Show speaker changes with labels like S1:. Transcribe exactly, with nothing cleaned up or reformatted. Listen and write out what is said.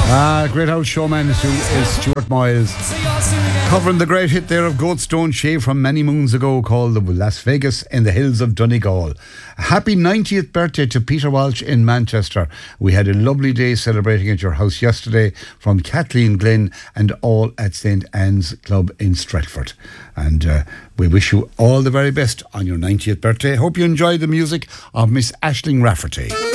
S1: Ah, great old showman who is Stuart Miles, covering the great hit there of Goatstone Shea from many moons ago called Las Vegas in the Hills of Donegal. Happy ninetieth birthday to Peter Walsh in Manchester. We had a lovely day celebrating at your house yesterday from Kathleen Glynn and all at St Anne's Club in Stratford. And uh, we wish you all the very best on your ninetieth birthday. Hope you enjoyed the music of Miss Aisling Rafferty.